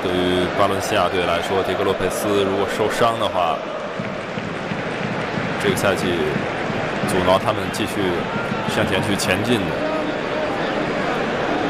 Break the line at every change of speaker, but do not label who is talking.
对于巴伦西亚队来说，迪格洛佩斯如果受伤的话，这个赛季阻挠他们继续向前去前进的。